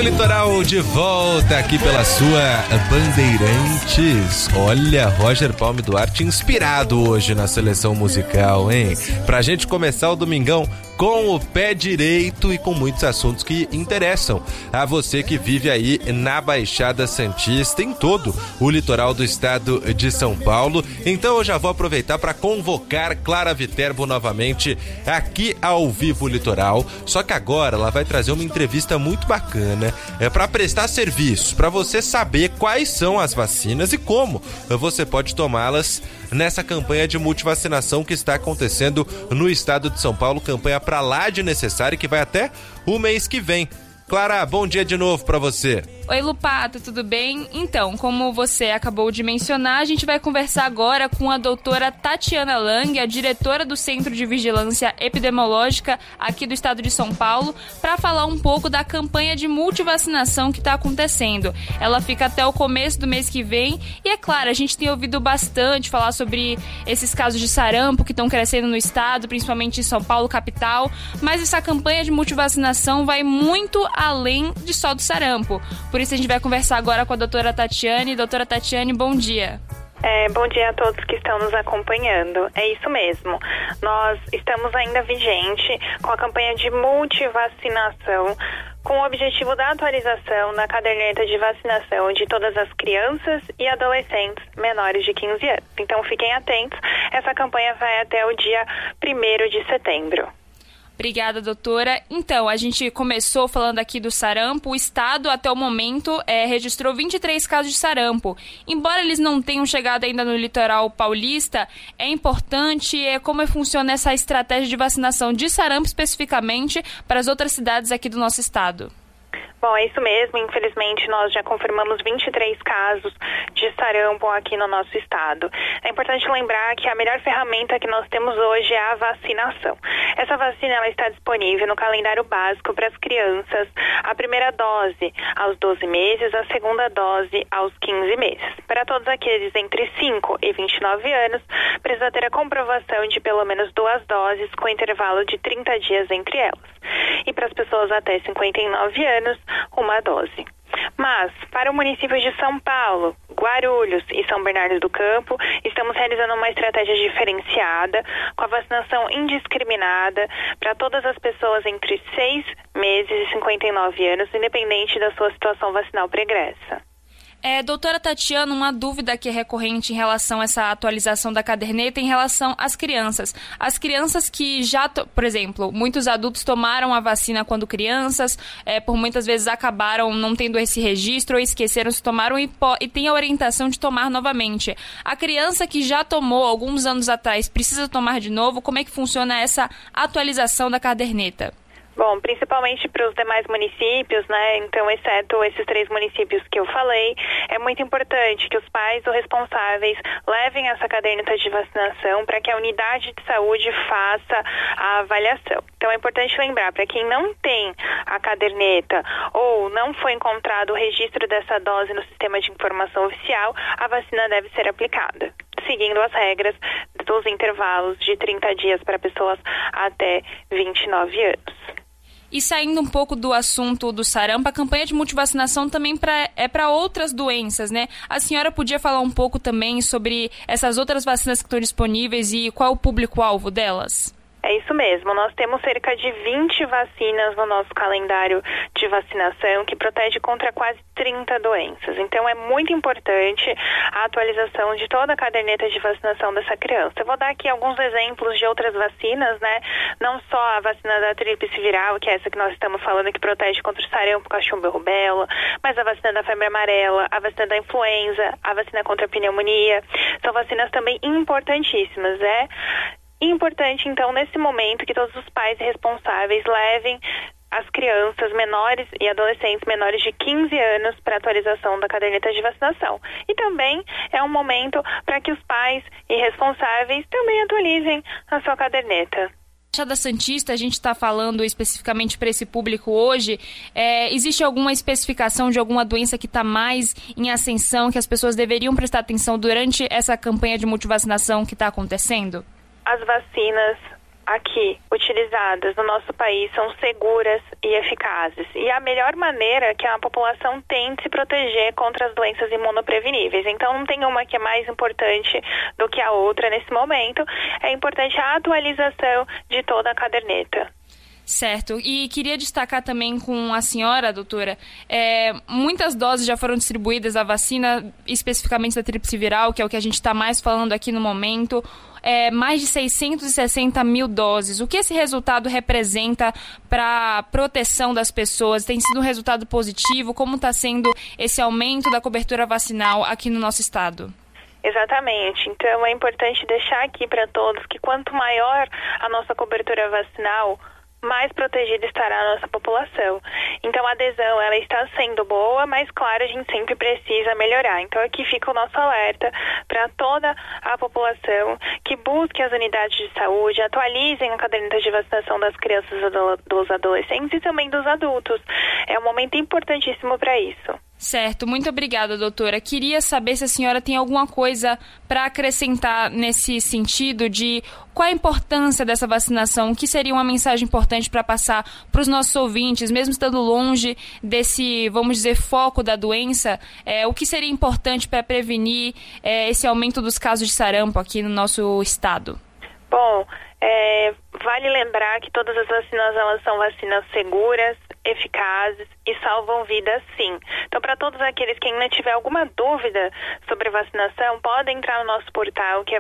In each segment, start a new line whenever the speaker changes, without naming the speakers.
Litoral de volta aqui pela sua Bandeirantes. Olha, Roger Palme Duarte inspirado hoje na seleção musical, hein? Pra gente começar o domingão com o pé direito e com muitos assuntos que interessam a você que vive aí na Baixada Santista, em todo o litoral do estado de São Paulo. Então eu já vou aproveitar para convocar Clara Viterbo novamente aqui ao Vivo Litoral, só que agora ela vai trazer uma entrevista muito bacana para prestar serviço, para você saber quais são as vacinas e como você pode tomá-las nessa campanha de multivacinação que está acontecendo no estado de São Paulo, campanha pra lá de necessária que vai até o mês que vem. Clara, bom dia de novo pra você.
Oi, Lupato, tudo bem? Então, como você acabou de mencionar, a gente vai conversar agora com a doutora Tatiana Lang, a diretora do Centro de Vigilância Epidemiológica aqui do estado de São Paulo, para falar um pouco da campanha de multivacinação que está acontecendo. Ela fica até o começo do mês que vem e, é claro, a gente tem ouvido bastante falar sobre esses casos de sarampo que estão crescendo no estado, principalmente em São Paulo, capital, mas essa campanha de multivacinação vai muito além de só do sarampo. Por isso a gente vai conversar agora com a doutora Tatiane. Doutora Tatiane, bom dia.
Bom dia a todos que estão nos acompanhando. É isso mesmo. Nós estamos ainda vigente com a campanha de multivacinação, com o objetivo da atualização da caderneta de vacinação de todas as crianças e adolescentes menores de 15 anos. Então fiquem atentos, essa campanha vai até o dia 1º de setembro.
Obrigada, doutora. Então, a gente começou falando aqui do sarampo. O estado, até o momento, registrou 23 casos de sarampo. Embora eles não tenham chegado ainda no litoral paulista, é importante como funciona essa estratégia de vacinação de sarampo especificamente para as outras cidades aqui do nosso estado.
Bom, é isso mesmo. Infelizmente, nós já confirmamos 23 casos de sarampo aqui no nosso estado. É importante lembrar que a melhor ferramenta que nós temos hoje é a vacinação. Essa vacina ela está disponível no calendário básico para as crianças. A primeira dose aos 12 meses, a segunda dose aos 15 meses. Para todos aqueles entre 5 e 29 anos, precisa ter a comprovação de pelo menos 2 doses com intervalo de 30 dias entre elas. E para as pessoas até 59 anos, uma dose. Mas, para o município de São Paulo, Guarulhos e São Bernardo do Campo, estamos realizando uma estratégia diferenciada, com a vacinação indiscriminada para todas as pessoas entre 6 meses e 59 anos, independente da sua situação vacinal pregressa.
Doutora Tatiana, uma dúvida que é recorrente em relação a essa atualização da caderneta em relação às crianças. As crianças que já, por exemplo, muitos adultos tomaram a vacina quando crianças, por muitas vezes acabaram não tendo esse registro ou esqueceram se tomaram e tem a orientação de tomar novamente. A criança que já tomou alguns anos atrás precisa tomar de novo? Como é que funciona essa atualização da caderneta?
Bom, principalmente para os demais municípios, né? Então, exceto esses 3 municípios que eu falei, é muito importante que os pais ou responsáveis levem essa caderneta de vacinação para que a unidade de saúde faça a avaliação. Então, é importante lembrar, para quem não tem a caderneta ou não foi encontrado o registro dessa dose no sistema de informação oficial, a vacina deve ser aplicada, seguindo as regras dos intervalos de 30 dias para pessoas até 29 anos.
E saindo um pouco do assunto do sarampo, a campanha de multivacinação também é para outras doenças, né? A senhora podia falar um pouco também sobre essas outras vacinas que estão disponíveis e qual é o público-alvo delas?
É isso mesmo, nós temos cerca de 20 vacinas no nosso calendário de vacinação que protege contra quase 30 doenças. Então é muito importante a atualização de toda a caderneta de vacinação dessa criança. Eu vou dar aqui alguns exemplos de outras vacinas, né? Não só a vacina da tríplice viral, que é essa que nós estamos falando, que protege contra o sarampo, cachumba e rubéola, mas a vacina da febre amarela, a vacina da influenza, a vacina contra a pneumonia. São vacinas também importantíssimas, Importante, então, nesse momento, que todos os pais responsáveis levem as crianças menores e adolescentes menores de 15 anos para atualização da caderneta de vacinação. E também é um momento para que os pais e responsáveis também atualizem a sua caderneta.
Baixada Santista, a gente está falando especificamente para esse público hoje, existe alguma especificação de alguma doença que está mais em ascensão, que as pessoas deveriam prestar atenção durante essa campanha de multivacinação que está acontecendo?
As vacinas aqui utilizadas no nosso país são seguras e eficazes. E a melhor maneira que a população tem de se proteger contra as doenças imunopreveníveis. Então, não tem uma que é mais importante do que a outra nesse momento. É importante a atualização de toda a caderneta.
Certo. E queria destacar também com a senhora, doutora, muitas doses já foram distribuídas da vacina, especificamente da tríplice viral, que é o que a gente está mais falando aqui no momento. Mais de 660 mil doses. O que esse resultado representa para a proteção das pessoas? Tem sido um resultado positivo? Como está sendo esse aumento da cobertura vacinal aqui no nosso estado?
Exatamente. Então, é importante deixar aqui para todos que quanto maior a nossa cobertura vacinal, mais protegida estará a nossa população. Então, a adesão, ela está sendo boa, mas, claro, a gente sempre precisa melhorar. Então, aqui fica o nosso alerta para toda a população que busque as unidades de saúde, atualizem a caderneta de vacinação das crianças e dos adolescentes e também dos adultos. É um momento importantíssimo para isso.
Certo, muito obrigada, doutora. Queria saber se a senhora tem alguma coisa para acrescentar nesse sentido de qual a importância dessa vacinação, o que seria uma mensagem importante para passar para os nossos ouvintes, mesmo estando longe desse, vamos dizer, foco da doença, o que seria importante para prevenir esse aumento dos casos de sarampo aqui no nosso estado?
Bom, vale lembrar que todas as vacinas, elas são vacinas seguras, eficazes e salvam vidas, sim. Então, para todos aqueles que ainda tiver alguma dúvida sobre vacinação, podem entrar no nosso portal, que é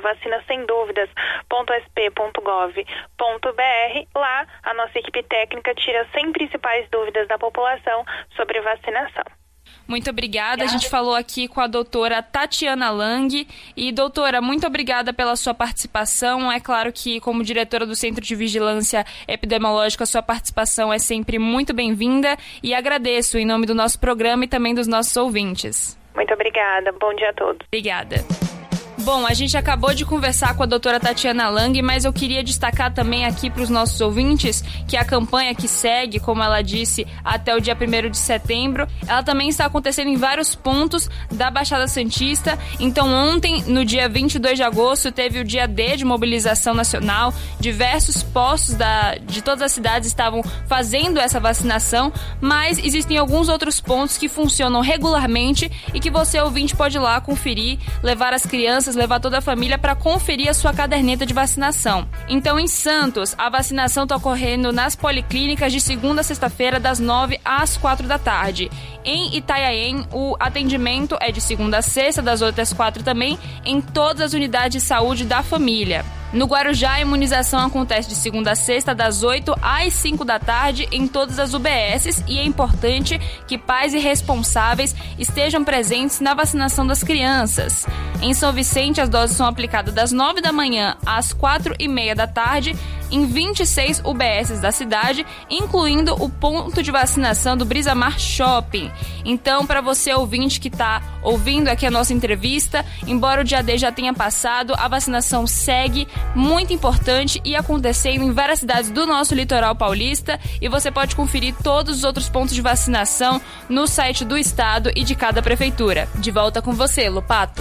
vacinasemdúvidas.sp.gov.br. Lá, a nossa equipe técnica tira as 100 principais dúvidas da população sobre vacinação.
Muito obrigada. A gente falou aqui com a doutora Tatiana Lang. E, doutora, muito obrigada pela sua participação. É claro que, como diretora do Centro de Vigilância Epidemiológica, a sua participação é sempre muito bem-vinda. E agradeço em nome do nosso programa e também dos nossos ouvintes.
Muito obrigada. Bom dia a todos.
Obrigada. Bom, a gente acabou de conversar com a doutora Tatiana Lang, mas eu queria destacar também aqui para os nossos ouvintes que a campanha que segue, como ela disse, até o dia 1º de setembro, ela também está acontecendo em vários pontos da Baixada Santista. Então, ontem, no dia 22 de agosto, teve o dia D de mobilização nacional. Diversos postos de todas as cidades estavam fazendo essa vacinação, mas existem alguns outros pontos que funcionam regularmente e que você, ouvinte, pode ir lá conferir, levar as crianças, levar toda a família para conferir a sua caderneta de vacinação. Então, em Santos, a vacinação está ocorrendo nas policlínicas de segunda a sexta-feira, das 9 às 4 da tarde. Em Itanhaém, o atendimento é de segunda a sexta, das 8 às 4 também, em todas as unidades de saúde da família. No Guarujá, a imunização acontece de segunda a sexta, das 8 às 5 da tarde, em todas as UBSs, e é importante que pais e responsáveis estejam presentes na vacinação das crianças. Em São Vicente, as doses são aplicadas das 9 da manhã às 4h30 da tarde, em 26 UBSs da cidade, incluindo o ponto de vacinação do Brisamar Shopping. Então, para você ouvinte que está ouvindo aqui a nossa entrevista, embora o dia D já tenha passado, a vacinação segue, muito importante, e acontecendo em várias cidades do nosso litoral paulista, e você pode conferir todos os outros pontos de vacinação no site do estado e de cada prefeitura. De volta com você, Lupato.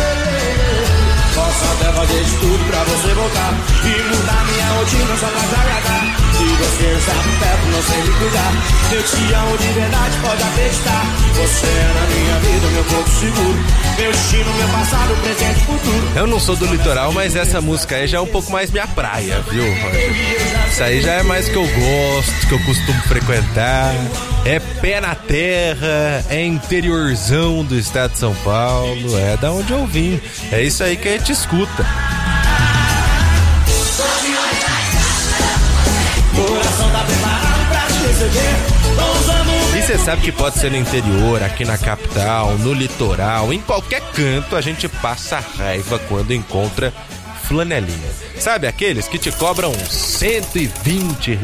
Posso até fazer de tudo pra você voltar e mudar minha rotina só pra te agradar. Se você está por perto, não sei me cuidar. Eu te amo de verdade, pode acreditar. Você é na minha vida, meu porto seguro. Meu destino, meu passado, presente e futuro.
Eu não sou do litoral, mas essa música aí já é um pouco mais minha praia, viu, Roger? Isso aí já é mais que eu gosto, que eu costumo frequentar. É pé na terra, é interiorzão do estado de São Paulo, é da onde eu vim. É isso aí que a gente escuta. E você sabe que pode ser no interior, aqui na capital, no litoral, em qualquer canto a gente passa raiva quando encontra flanelinha. Sabe aqueles que te cobram R$120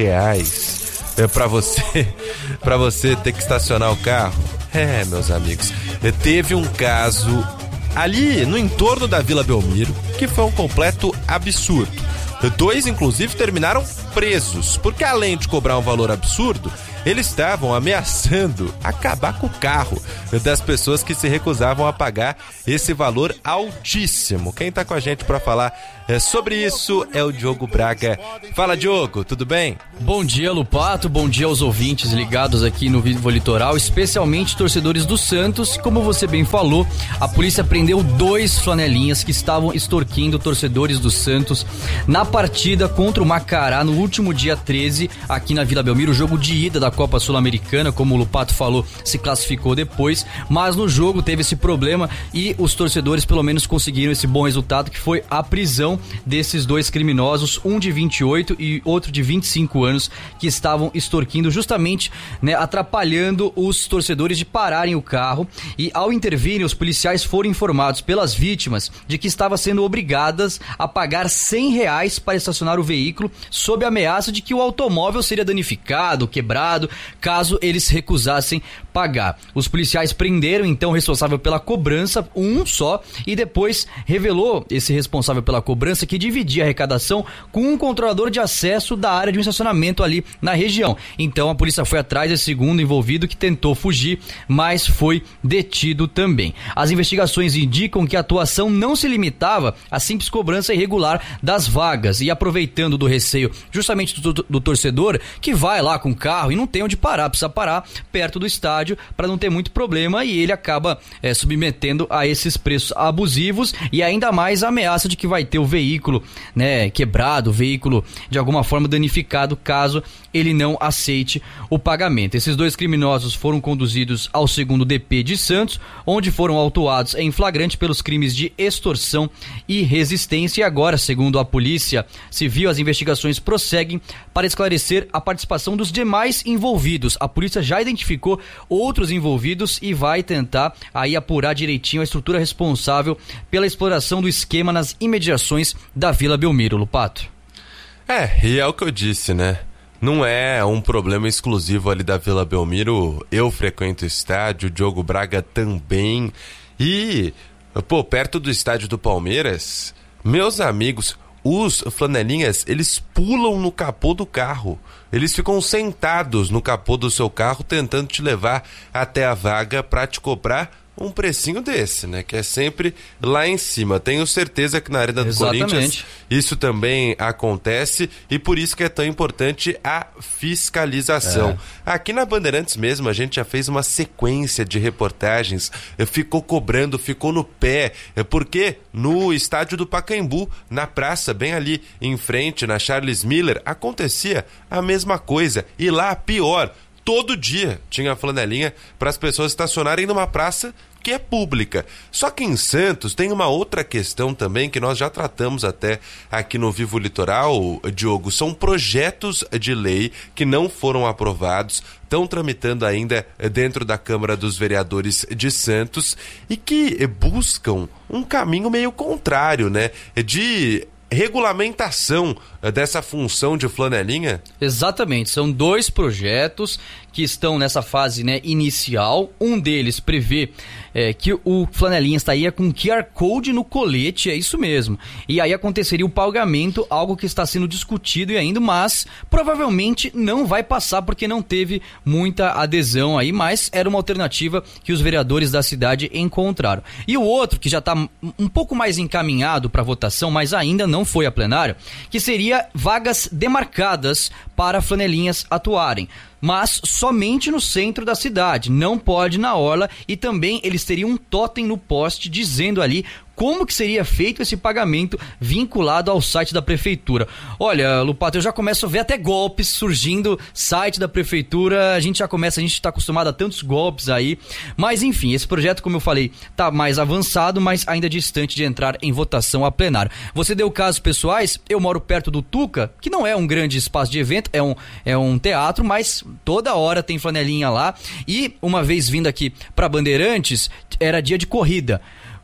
pra você ter que estacionar o carro? Meus amigos, teve um caso ali no entorno da Vila Belmiro que foi um completo absurdo. 2, inclusive, terminaram presos, porque além de cobrar um valor absurdo, eles estavam ameaçando acabar com o carro das pessoas que se recusavam a pagar esse valor altíssimo. Quem está com a gente para falar Sobre isso é o Diogo Braga. Fala, Diogo, tudo bem?
Bom dia, Lupato, bom dia aos ouvintes ligados aqui no Vivo Litoral, especialmente torcedores do Santos. Como você bem falou, a polícia prendeu 2 flanelinhas que estavam extorquindo torcedores do Santos na partida contra o Macará no último dia 13, aqui na Vila Belmiro, o jogo de ida da Copa Sul-Americana. Como o Lupato falou, se classificou depois, mas no jogo teve esse problema e os torcedores pelo menos conseguiram esse bom resultado, que foi a prisão desses 2 criminosos, um de 28 e outro de 25 anos, que estavam extorquindo justamente, né, atrapalhando os torcedores de pararem o carro. E ao intervirem, os policiais foram informados pelas vítimas de que estavam sendo obrigadas a pagar R$100 para estacionar o veículo, sob a ameaça de que o automóvel seria danificado, quebrado, caso eles recusassem pagar. Os policiais prenderam então o responsável pela cobrança, um só, e depois revelou esse responsável pela cobrança que dividia a arrecadação com um controlador de acesso da área de um estacionamento ali na região. Então a polícia foi atrás desse segundo envolvido, que tentou fugir, mas foi detido também. As investigações indicam que a atuação não se limitava à simples cobrança irregular das vagas, e aproveitando do receio justamente do torcedor, que vai lá com o carro e não tem onde parar, precisa parar perto do estádio para não ter muito problema, e ele acaba submetendo a esses preços abusivos, e ainda mais a ameaça de que vai ter o veículo, né, quebrado, o veículo de alguma forma danificado, caso ele não aceite o pagamento. Esses 2 criminosos foram conduzidos ao 2º DP de Santos, onde foram autuados em flagrante pelos crimes de extorsão e resistência. E agora, segundo a Polícia Civil, as investigações prosseguem para esclarecer a participação dos demais envolvidos. A polícia já identificou outros envolvidos e vai tentar aí apurar direitinho a estrutura responsável pela exploração do esquema nas imediações da Vila Belmiro, Lupato.
E é o que eu disse, né? Não é um problema exclusivo ali da Vila Belmiro. Eu frequento o estádio, o Diogo Braga também. E, perto do estádio do Palmeiras, meus amigos, os flanelinhas, eles pulam no capô do carro. Eles ficam sentados no capô do seu carro tentando te levar até a vaga para te cobrar um precinho desse, né? Que é sempre lá em cima. Tenho certeza que na Arena do Corinthians isso também acontece, e por isso que é tão importante a fiscalização. Aqui na Bandeirantes mesmo, a gente já fez uma sequência de reportagens, ficou cobrando, ficou no pé, porque no estádio do Pacaembu, na praça, bem ali em frente, na Charles Miller, acontecia a mesma coisa. E lá, pior, todo dia tinha flanelinha para as pessoas estacionarem numa praça que é pública. Só que em Santos tem uma outra questão também que nós já tratamos até aqui no Vivo Litoral, Diogo. São projetos de lei que não foram aprovados, estão tramitando ainda dentro da Câmara dos Vereadores de Santos, e que buscam um caminho meio contrário, né? De regulamentação dessa função de flanelinha?
Exatamente, são 2 projetos que estão nessa fase, né, inicial. Um deles prevê que o flanelinha estaria com QR Code no colete, é isso mesmo. E aí aconteceria o pagamento, algo que está sendo discutido ainda, mas provavelmente não vai passar porque não teve muita adesão aí, mas era uma alternativa que os vereadores da cidade encontraram. E o outro, que já está um pouco mais encaminhado para votação, mas ainda não foi a plenário, que seria vagas demarcadas para flanelinhas atuarem, mas somente no centro da cidade, não pode na orla, e também eles teriam um totem no poste dizendo ali como que seria feito esse pagamento vinculado ao site da prefeitura. Olha, Lupato, eu já começo a ver até golpes surgindo, site da prefeitura, a gente está acostumado a tantos golpes aí, mas enfim, esse projeto, como eu falei, tá mais avançado, mas ainda distante de entrar em votação a plenário. Você deu casos pessoais, eu moro perto do Tuca, que não é um grande espaço de evento, é um teatro, mas toda hora tem flanelinha lá, e uma vez vindo aqui pra Bandeirantes, era dia de corrida.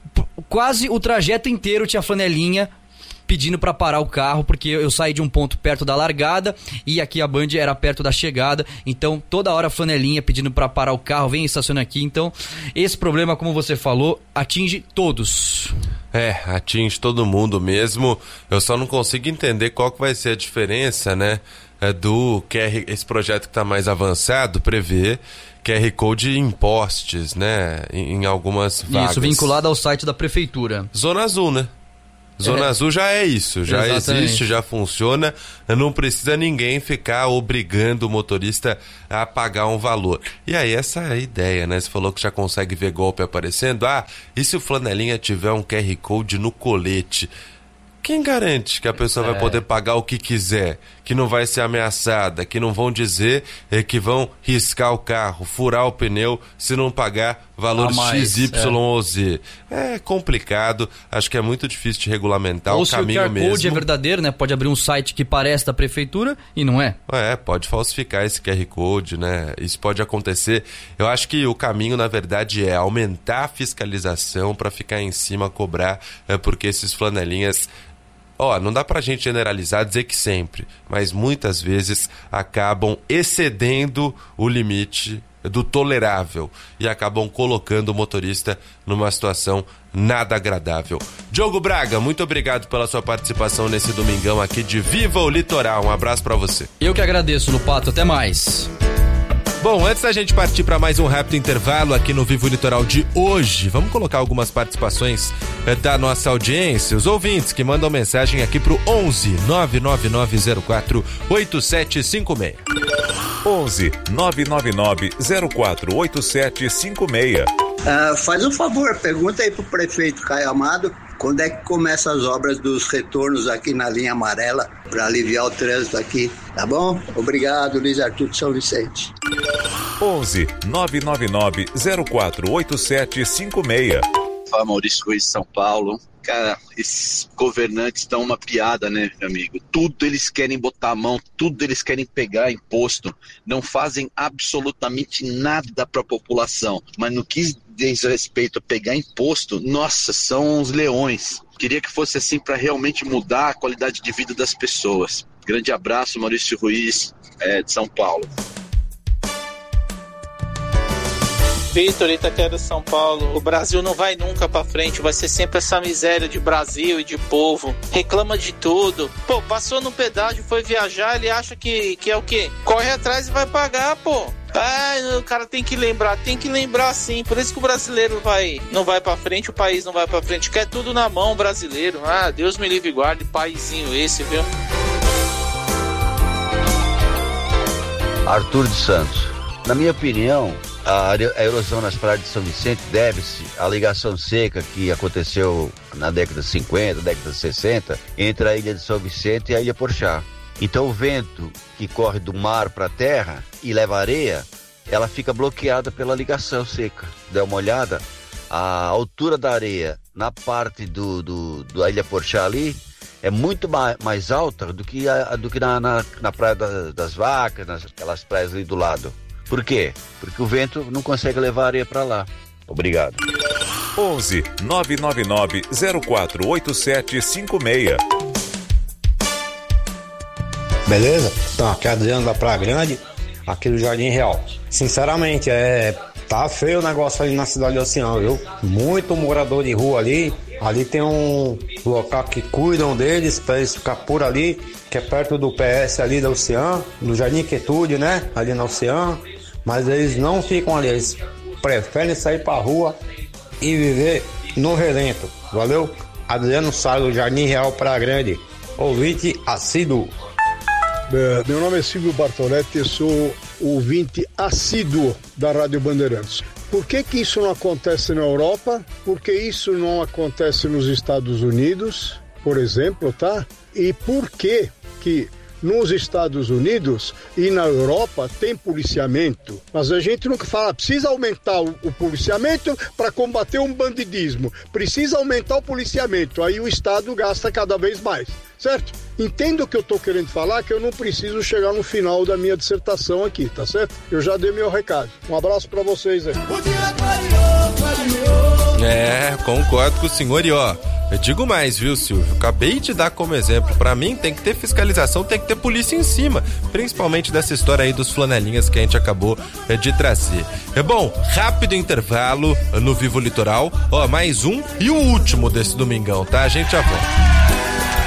Quase o trajeto inteiro tinha flanelinha pedindo para parar o carro, porque eu saí de um ponto perto da largada e aqui a Band era perto da chegada, então toda hora flanelinha pedindo para parar o carro, vem estaciona aqui. Então esse problema, como você falou, atinge todos.
Atinge todo mundo mesmo. Eu só não consigo entender qual que vai ser a diferença, né, do QR, esse projeto que está mais avançado, prevê QR Code em postes, né, em algumas vagas.
Isso, vinculado ao site da prefeitura.
Zona Azul, né? Zona Azul já é isso, já
Exatamente.
existe, já funciona, não precisa ninguém ficar obrigando o motorista a pagar um valor. E aí essa é a ideia, né? Você falou que já consegue ver golpe aparecendo. E se o flanelinha tiver um QR Code no colete? Quem garante que a pessoa vai poder pagar o que quiser, que não vai ser ameaçada, que não vão dizer que vão riscar o carro, furar o pneu se não pagar valor X, Y ou Z? É complicado, acho que é muito difícil de regulamentar o caminho mesmo.
Ou se o QR Code é verdadeiro, né? Pode abrir um site que parece da prefeitura e não é.
Pode falsificar esse QR Code, né? Isso pode acontecer. Eu acho que o caminho, na verdade, é aumentar a fiscalização para ficar em cima, cobrar, porque esses flanelinhas... não dá pra gente generalizar, dizer que sempre, mas muitas vezes acabam excedendo o limite do tolerável e acabam colocando o motorista numa situação nada agradável. Diogo Braga, muito obrigado pela sua participação nesse domingão aqui de Viva o Litoral. Um abraço pra você.
Eu que agradeço, Lupato. Até mais.
Bom, antes da gente partir para mais um rápido intervalo aqui no Vivo Litoral de hoje, vamos colocar algumas participações da nossa audiência, os ouvintes que mandam mensagem aqui pro 11 99904 8756.
11 999 04 8756.
Faz um favor, pergunta aí pro prefeito Caio Amado quando é que começam as obras dos retornos aqui na linha amarela para aliviar o trânsito aqui, tá bom? Obrigado, Luiz Arthur de São Vicente.
11 999 04 8756.
Fala, Maurício Ruiz, São Paulo. Cara, esses governantes estão uma piada, né, meu amigo? Tudo eles querem botar a mão, tudo eles querem pegar imposto. Não fazem absolutamente nada para a população. Mas no que diz respeito a pegar imposto, nossa, são uns leões. Queria que fosse assim para realmente mudar a qualidade de vida das pessoas. Grande abraço, Maurício Ruiz, de São Paulo.
Vitor, Itaquera, São Paulo. O Brasil não vai nunca pra frente, vai ser sempre essa miséria de Brasil e de povo. Reclama de tudo. Pô, passou no pedágio, foi viajar, ele acha que é o quê? Corre atrás e vai pagar, pô. O cara tem que lembrar sim. Por isso que o brasileiro não vai pra frente, o país não vai pra frente. Quer tudo na mão, brasileiro. Deus me livre e guarde, paizinho esse, viu?
Arthur de Santos. Na minha opinião, a erosão nas praias de São Vicente deve-se à ligação seca que aconteceu na década de 50, década de 60, entre a ilha de São Vicente e a ilha Porchá. Então o vento que corre do mar para a terra e leva areia, ela fica bloqueada pela ligação seca. Dê uma olhada, a altura da areia na parte da ilha Porchá ali é muito mais alta do que na praia das Vacas, aquelas praias ali do lado. Por quê? Porque o vento não consegue levar areia para lá. Obrigado.
11 999 04 8756.
Beleza? Então, aqui é Adriano da Praia Grande, aqui do Jardim Real. Sinceramente, tá feio o negócio ali na cidade do Oceano, viu? Muito morador de rua ali. Ali tem um local que cuidam deles para eles ficar por ali, que é perto do PS ali da Oceano, do Jardim Quietude, né? Ali na Oceano. Mas eles não ficam ali, eles preferem sair pra rua e viver no relento. Valeu? Adriano Sá do Jardim Real Praia Grande, ouvinte assíduo.
Meu nome é Silvio Bartoletti, eu sou ouvinte assíduo da Rádio Bandeirantes. Por que isso não acontece na Europa? Por que isso não acontece nos Estados Unidos, por exemplo, tá? E por que nos Estados Unidos e na Europa tem policiamento, mas a gente nunca fala, precisa aumentar o policiamento para combater um bandidismo, precisa aumentar o policiamento, aí o Estado gasta cada vez mais, certo? Entenda o que eu estou querendo falar, que eu não preciso chegar no final da minha dissertação aqui, tá certo? Eu já dei meu recado. Um abraço para vocês aí.
Concordo com o senhor e eu digo mais, viu, Silvio? Acabei de dar como exemplo. Pra mim, tem que ter fiscalização, tem que ter polícia em cima. Principalmente dessa história aí dos flanelinhas que a gente acabou de trazer. Bom, rápido intervalo no Vivo Litoral. Mais um e o último desse domingão, tá? A gente já volta.